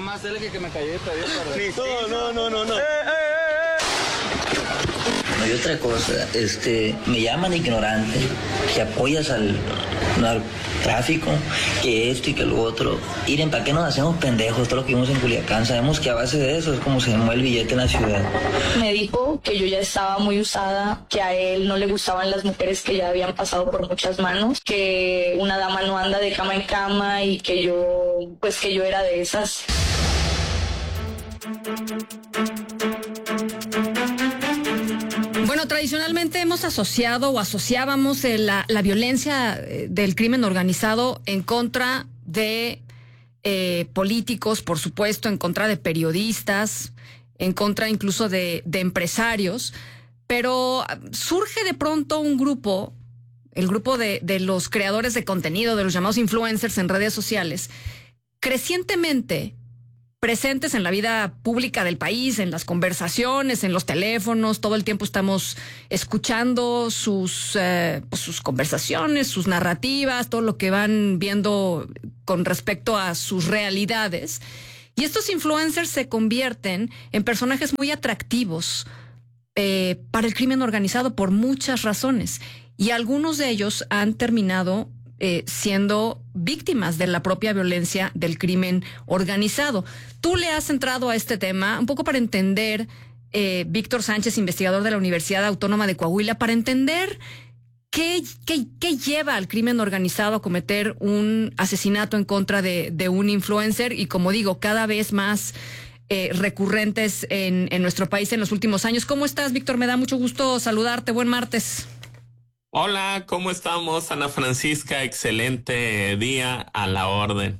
más cerca que me cayó y todavía perdí. No. No, y otra cosa, me llaman ignorante, que apoyas al narcotráfico, que esto y que lo otro. Miren, ¿para qué nos hacemos pendejos? Todo lo que vimos en Culiacán, sabemos que a base de eso es como se mueve el billete en la ciudad. Me dijo que yo ya estaba muy usada, que a él no le gustaban las mujeres que ya habían pasado por muchas manos, que una dama no anda de cama en cama y que yo era de esas. Bueno, tradicionalmente hemos asociado o asociábamos la violencia del crimen organizado en contra de políticos, por supuesto, en contra de periodistas, en contra incluso de empresarios, pero surge de pronto un grupo, el grupo de los creadores de contenido, de los llamados influencers en redes sociales, crecientemente presentes en la vida pública del país, en las conversaciones, en los teléfonos. Todo el tiempo estamos escuchando sus conversaciones, sus narrativas, todo lo que van viendo con respecto a sus realidades. Y estos influencers se convierten en personajes muy atractivos para el crimen organizado por muchas razones. Y algunos de ellos han terminado siendo víctimas de la propia violencia del crimen organizado. Tú le has entrado a este tema un poco para entender, Víctor Sánchez, investigador de la Universidad Autónoma de Coahuila, para entender qué lleva al crimen organizado a cometer un asesinato en contra de un influencer y, como digo, cada vez más recurrentes en nuestro país en los últimos años. ¿Cómo estás, Víctor? Me da mucho gusto saludarte. Buen martes. Hola, ¿cómo estamos, Ana Francisca? Excelente día, a la orden.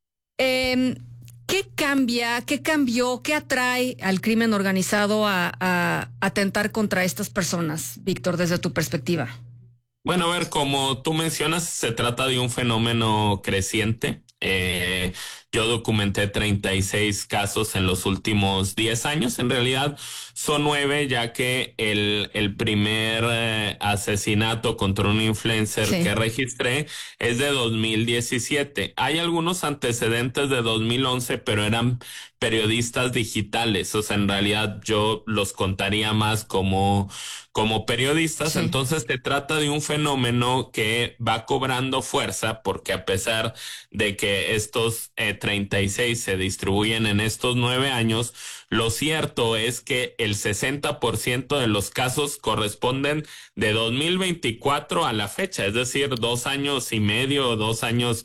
¿Qué cambió, qué atrae al crimen organizado a atentar contra estas personas, Víctor, desde tu perspectiva? Bueno, a ver, como tú mencionas, se trata de un fenómeno creciente. Yo documenté 36 casos en los últimos 10 años. En realidad son 9, ya que el primer asesinato contra un influencer que registré es de 2017. Hay algunos antecedentes de 2011, pero eran periodistas digitales. O sea, en realidad yo los contaría más como periodistas. Sí. Entonces se trata de un fenómeno que va cobrando fuerza, porque a pesar de que estos 36 se distribuyen en estos 9 años, lo cierto es que el 60% de los casos corresponden de 2024 a la fecha, es decir, 2 años y medio, 2 años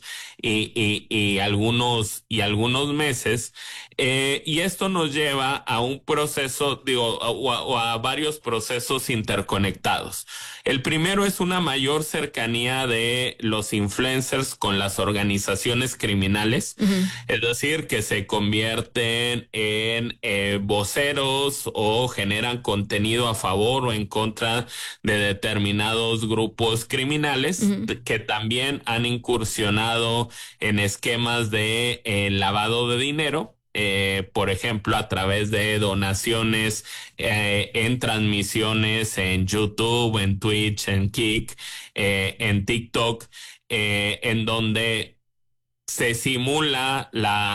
y algunos meses. Y esto nos lleva a un proceso, o a varios procesos interconectados. El primero es una mayor cercanía de los influencers con las organizaciones criminales, es decir, que se convierten en voceros o generan contenido a favor o en contra de determinados grupos criminales que también han incursionado en esquemas de lavado de dinero. Por ejemplo, a través de donaciones en transmisiones en YouTube, en Twitch, en Kick, en TikTok, en donde se simula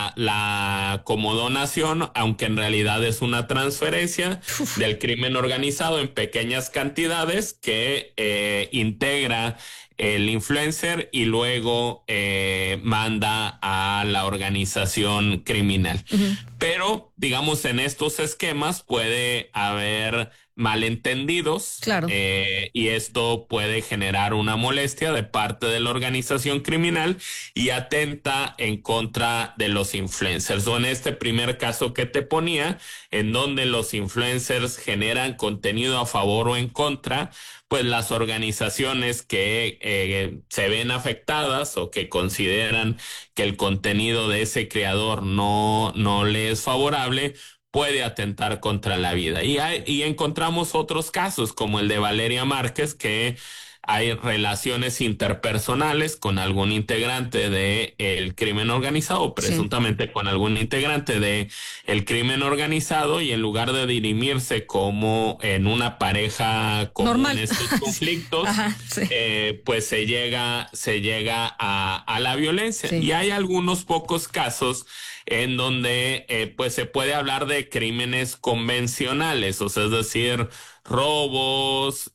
la como donación, aunque en realidad es una transferencia del crimen organizado en pequeñas cantidades que integra el influencer y luego manda a la organización criminal. Pero, digamos, en estos esquemas puede haber malentendidos. Claro. Y esto puede generar una molestia de parte de la organización criminal y atenta en contra de los influencers. O en este primer caso que te ponía, en donde los influencers generan contenido a favor o en contra, pues las organizaciones que se ven afectadas o que consideran que el contenido de ese creador no le es favorable, puede atentar contra la vida. Y encontramos otros casos, como el de Valeria Márquez, que hay relaciones interpersonales con algún integrante del crimen organizado, presuntamente con algún integrante del crimen organizado, y en lugar de dirimirse como en una pareja común en estos conflictos, pues se llega a la violencia. Y hay algunos pocos casos en donde pues se puede hablar de crímenes convencionales, o sea, es decir, robos,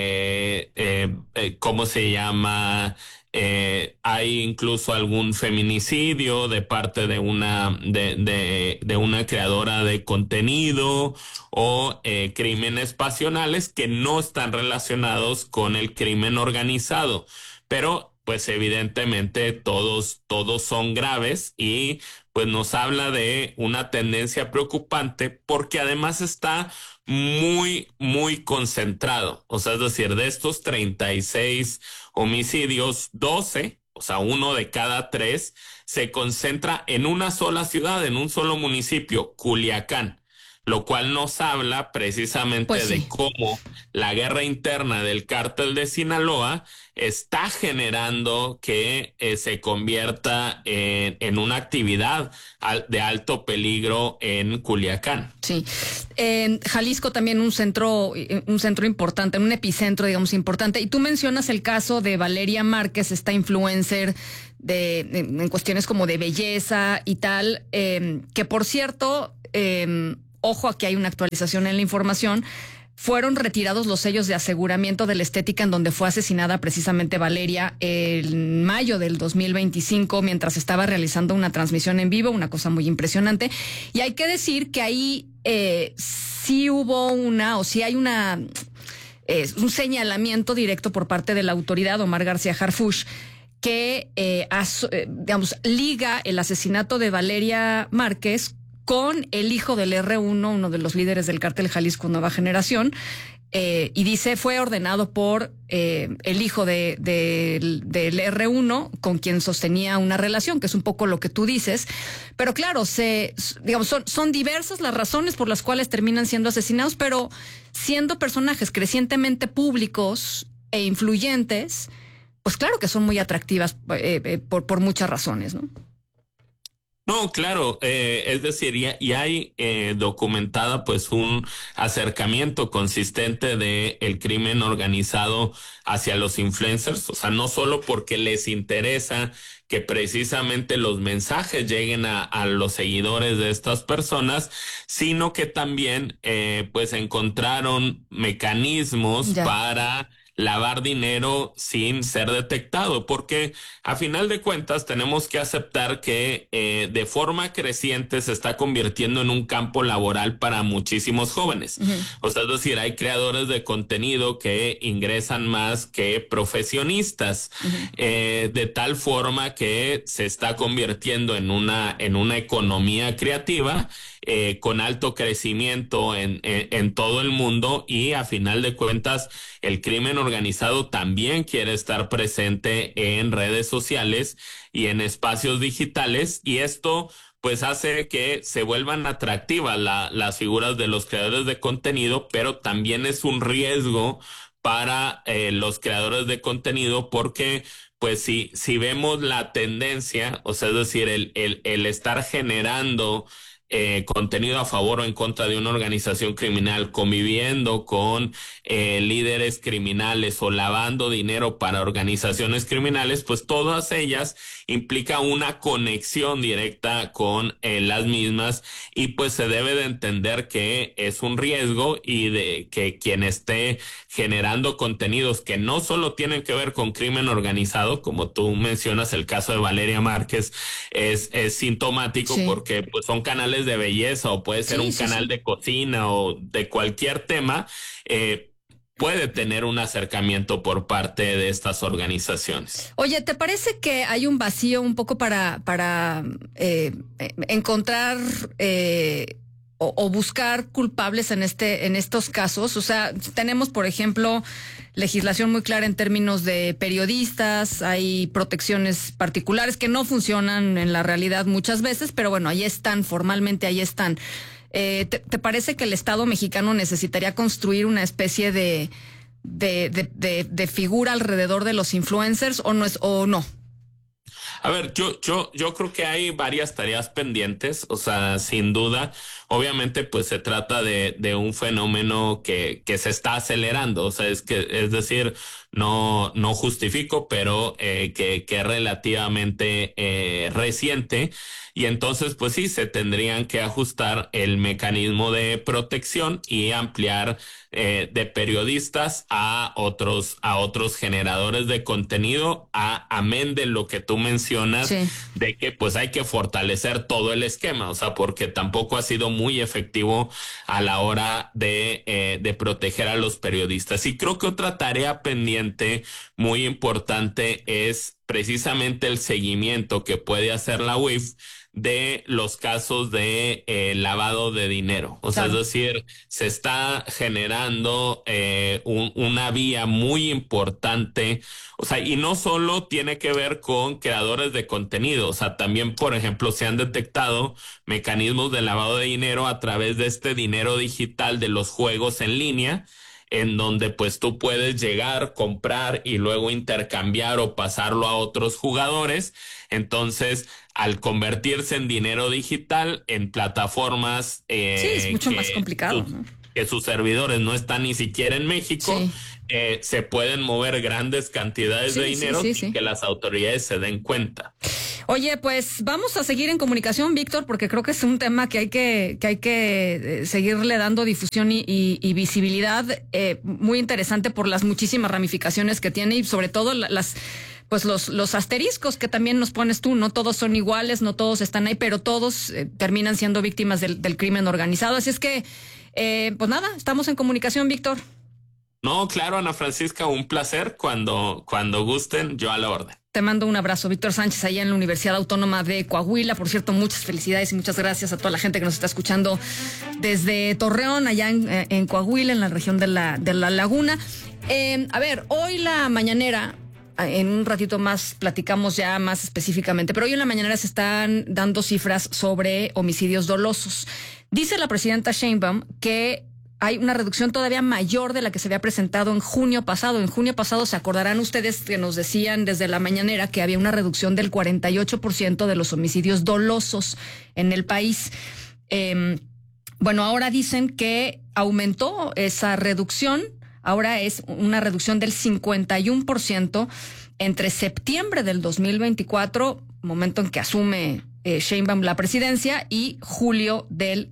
¿cómo se llama? Hay incluso algún feminicidio de parte de una creadora de contenido o crímenes pasionales que no están relacionados con el crimen organizado, pero pues evidentemente todos son graves y pues nos habla de una tendencia preocupante porque además está muy, muy concentrado. O sea, es decir, de estos 36 homicidios, 12, o sea, 1 de cada 3, se concentra en una sola ciudad, en un solo municipio, Culiacán, lo cual nos habla precisamente Pues sí, de cómo la guerra interna del cártel de Sinaloa está generando que se convierta en una actividad de alto peligro en Culiacán. sí. En Jalisco también un centro importante, un epicentro, digamos, importante. Y tú mencionas el caso de Valeria Márquez, esta influencer en cuestiones como de belleza y tal, que por cierto, ojo, aquí hay una actualización en la información. Fueron retirados los sellos de aseguramiento de la estética en donde fue asesinada precisamente Valeria en mayo del 2025 mientras estaba realizando una transmisión en vivo, una cosa muy impresionante. Y hay que decir que ahí sí hubo sí hay un señalamiento directo por parte de la autoridad, Omar García Harfuch, que digamos, liga el asesinato de Valeria Márquez con el hijo del R1, uno de los líderes del cártel Jalisco Nueva Generación, y dice fue ordenado por el hijo del R1 con quien sostenía una relación, que es un poco lo que tú dices. Pero claro, digamos, son diversas las razones por las cuales terminan siendo asesinados, pero siendo personajes crecientemente públicos e influyentes, pues claro que son muy atractivas por muchas razones, ¿no? No, claro, es decir, y hay documentada pues un acercamiento consistente de el crimen organizado hacia los influencers, o sea, no solo porque les interesa que precisamente los mensajes lleguen a los seguidores de estas personas, sino que también pues encontraron mecanismos para lavar dinero sin ser detectado, porque a final de cuentas tenemos que aceptar que de forma creciente se está convirtiendo en un campo laboral para muchísimos jóvenes. O sea, es decir, hay creadores de contenido que ingresan más que profesionistas, de tal forma que se está convirtiendo en una economía creativa con alto crecimiento en todo el mundo, y a final de cuentas el crimen organizado también quiere estar presente en redes sociales y en espacios digitales, y esto pues hace que se vuelvan atractivas las figuras de los creadores de contenido, pero también es un riesgo para los creadores de contenido, porque pues si vemos la tendencia, o sea, es decir, el estar generando contenido a favor o en contra de una organización criminal, conviviendo con líderes criminales o lavando dinero para organizaciones criminales, pues todas ellas implica una conexión directa con las mismas, y pues se debe de entender que es un riesgo, y de que quien esté generando contenidos que no solo tienen que ver con crimen organizado, como tú mencionas el caso de Valeria Márquez, es sintomático, sí, porque pues son canales de belleza, o puede ser un canal de cocina o de cualquier tema, puede tener un acercamiento por parte de estas organizaciones. Oye, ¿te parece que hay un vacío un poco para encontrar o buscar culpables en estos casos? O sea, tenemos, por ejemplo, legislación muy clara en términos de periodistas, hay protecciones particulares que no funcionan en la realidad muchas veces, pero bueno, ahí están, formalmente ahí están. ¿Te parece que el Estado mexicano necesitaría construir una especie de figura alrededor de los influencers o no? A ver, yo creo que hay varias tareas pendientes, o sea, sin duda. Obviamente, pues se trata de un fenómeno que se está acelerando, o sea, es decir, no justifico, pero que es relativamente reciente. Y entonces, pues sí, se tendrían que ajustar el mecanismo de protección y ampliar de periodistas a otros generadores de contenido, amén de lo que tú mencionas, sí, de que pues hay que fortalecer todo el esquema, o sea, porque tampoco ha sido muy efectivo a la hora de proteger a los periodistas. Y creo que otra tarea pendiente muy importante es precisamente el seguimiento que puede hacer la UIF de los casos de lavado de dinero. O sea, es decir, se está generando una vía muy importante, o sea, y no solo tiene que ver con creadores de contenido, o sea, también, por ejemplo, se han detectado mecanismos de lavado de dinero a través de este dinero digital de los juegos en línea, en donde pues tú puedes llegar, comprar y luego intercambiar o pasarlo a otros jugadores. Entonces, al convertirse en dinero digital en plataformas sí, es mucho más complicado, ¿no? Que sus servidores no están ni siquiera en México, sí, se pueden mover grandes cantidades de dinero y que las autoridades se den cuenta. Oye, pues vamos a seguir en comunicación, Víctor, porque creo que es un tema que hay que seguirle dando difusión y visibilidad, muy interesante por las muchísimas ramificaciones que tiene y sobre todo los asteriscos que también nos pones tú. No todos son iguales, no todos están ahí, pero todos terminan siendo víctimas del crimen organizado. Así es que, pues nada, estamos en comunicación, Víctor. No, claro, Ana Francisca, un placer. Cuando gusten, yo a la orden. Te mando un abrazo, Víctor Sánchez, allá en la Universidad Autónoma de Coahuila. Por cierto, muchas felicidades y muchas gracias a toda la gente que nos está escuchando desde Torreón, allá en Coahuila, en la región de la Laguna. A ver, hoy la mañanera, en un ratito más platicamos ya más específicamente, pero hoy en la mañanera se están dando cifras sobre homicidios dolosos. Dice la presidenta Sheinbaum que hay una reducción todavía mayor de la que se había presentado en junio pasado. En junio pasado se acordarán ustedes que nos decían desde la mañanera que había una reducción del 48% de los homicidios dolosos en el país. Bueno, ahora dicen que aumentó esa reducción. Ahora es una reducción del 51% entre septiembre del 2024, momento en que asume Sheinbaum la presidencia, y julio del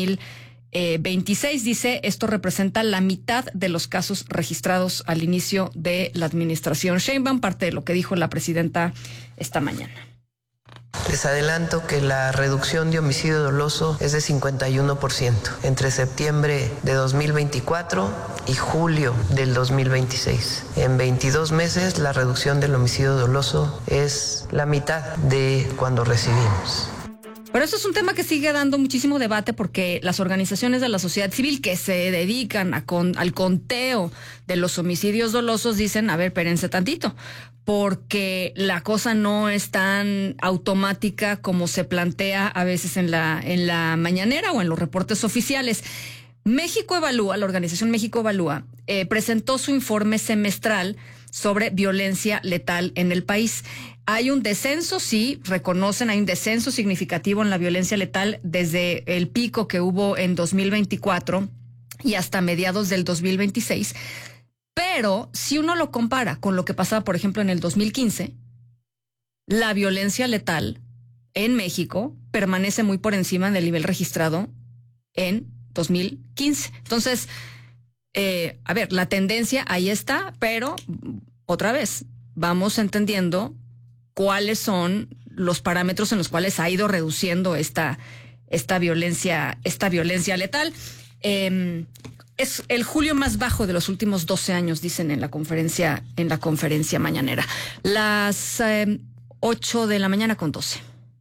2026. Dice, esto representa la mitad de los casos registrados al inicio de la administración Sheinbaum, parte de lo que dijo la presidenta esta mañana. Les adelanto que la reducción de homicidio doloso es de 51% entre septiembre de 2024 y julio del 2026. En 22 meses la reducción del homicidio doloso es la mitad de cuando recibimos. Pero eso es un tema que sigue dando muchísimo debate porque las organizaciones de la sociedad civil que se dedican al conteo de los homicidios dolosos dicen, a ver, espérense tantito, porque la cosa no es tan automática como se plantea a veces en la mañanera o en los reportes oficiales. México Evalúa, la organización México Evalúa, presentó su informe semestral sobre violencia letal en el país. Hay un descenso, sí, reconocen, hay un descenso significativo en la violencia letal desde el pico que hubo en 2024 y hasta mediados del 2026. Pero si uno lo compara con lo que pasaba, por ejemplo, en el 2015, la violencia letal en México permanece muy por encima del nivel registrado en 2015. Entonces, a ver, la tendencia ahí está, pero otra vez, vamos entendiendo cuáles son los parámetros en los cuales ha ido reduciendo esta violencia letal. Es el julio más bajo de los últimos 12 años, dicen en la conferencia mañanera. Las 8 de la mañana con 12.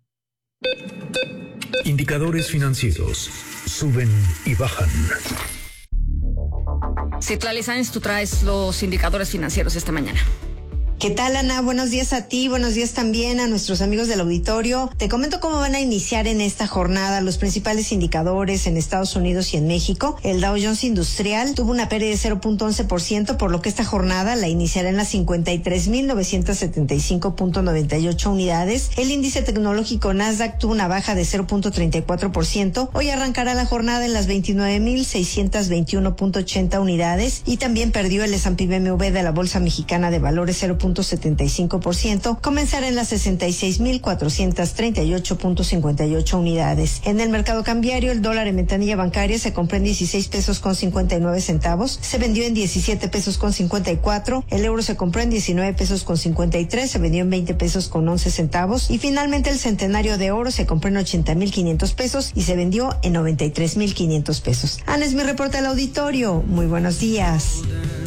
Indicadores financieros suben y bajan. Citlali Sáenz, tú traes los indicadores financieros esta mañana. ¿Qué tal, Ana? Buenos días a ti, buenos días también a nuestros amigos del auditorio. Te comento cómo van a iniciar en esta jornada los principales indicadores en Estados Unidos y en México. El Dow Jones Industrial tuvo una pérdida de 0.11%, por lo que esta jornada la iniciará en las 53.975.98 unidades. El índice tecnológico Nasdaq tuvo una baja de 0.34%. Hoy arrancará la jornada en las 29.621.80 unidades y también perdió el S&P BMW de la Bolsa Mexicana de Valores 0.75%, comenzará en las 66.438.58 unidades. En el mercado cambiario, el dólar en ventanilla bancaria se compró en 16 pesos con 59 centavos, se vendió en 17 pesos con 54, el euro se compró en 19 pesos con 53, se vendió en 20 pesos con 11 centavos y finalmente el centenario de oro se compró en 80.500 pesos y se vendió en 93.500 pesos. Ana, es mi reporte al auditorio. Muy buenos días.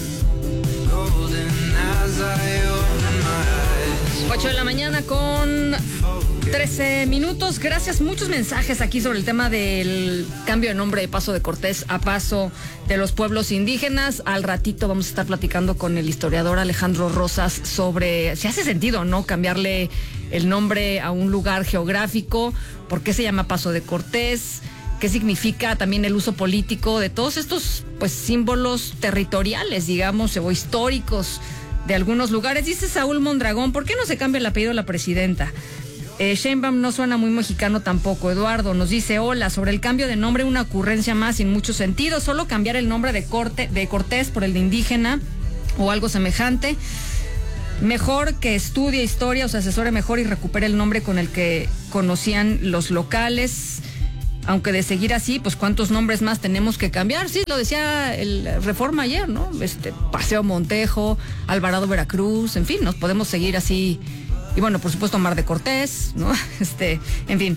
8 de la mañana con 13 minutos. Gracias. Muchos mensajes aquí sobre el tema del cambio de nombre de Paso de Cortés a Paso de los Pueblos Indígenas. Al ratito vamos a estar platicando con el historiador Alejandro Rosas sobre si hace sentido o no cambiarle el nombre a un lugar geográfico, por qué se llama Paso de Cortés, qué significa también el uso político de todos estos pues símbolos territoriales, digamos, o históricos de algunos lugares. Dice Saúl Mondragón, ¿por qué no se cambia el apellido de la presidenta? Sheinbaum no suena muy mexicano tampoco. Eduardo nos dice, hola, sobre el cambio de nombre, una ocurrencia más sin mucho sentido, solo cambiar el nombre de Cortés por el de indígena o algo semejante. Mejor que estudie historia o se asesore mejor y recupere el nombre con el que conocían los locales. Aunque de seguir así, pues cuántos nombres más tenemos que cambiar. Sí, lo decía el Reforma ayer, ¿no? Paseo Montejo, Alvarado Veracruz, en fin, nos podemos seguir así. Y bueno, por supuesto, Mar de Cortés, ¿no? En fin.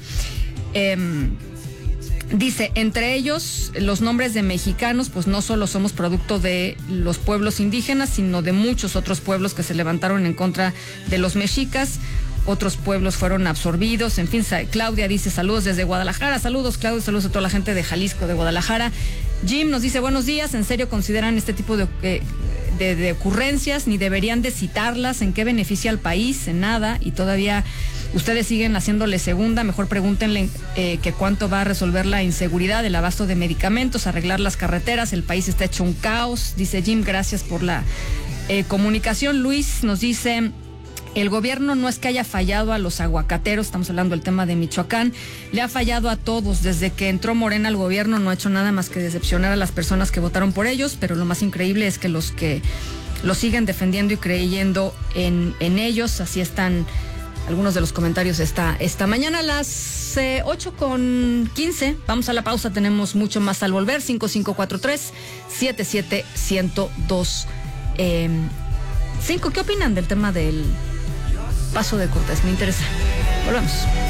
Dice, entre ellos, los nombres de mexicanos, pues no solo somos producto de los pueblos indígenas, sino de muchos otros pueblos que se levantaron en contra de los mexicas. Otros pueblos fueron absorbidos, en fin. Claudia dice, saludos desde Guadalajara. Saludos, Claudia, saludos a toda la gente de Jalisco, de Guadalajara. Jim nos dice, buenos días, ¿en serio consideran este tipo de ocurrencias? Ni deberían de citarlas. ¿En qué beneficia al país? En nada. Y todavía ustedes siguen haciéndole segunda. Mejor pregúntenle que cuánto va a resolver la inseguridad, el abasto de medicamentos, arreglar las carreteras. El país está hecho un caos. Dice Jim, gracias por la comunicación. Luis nos dice, el gobierno no es que haya fallado a los aguacateros, estamos hablando del tema de Michoacán, le ha fallado a todos. Desde que entró Morena al gobierno no ha hecho nada más que decepcionar a las personas que votaron por ellos, pero lo más increíble es que los que lo siguen defendiendo y creyendo en ellos. Así están algunos de los comentarios esta mañana a las 8:15. Vamos a la pausa, tenemos mucho más al volver. 5543-77102. 5, ¿qué opinan del tema del Paso de Cortés? Me interesa. Volvemos.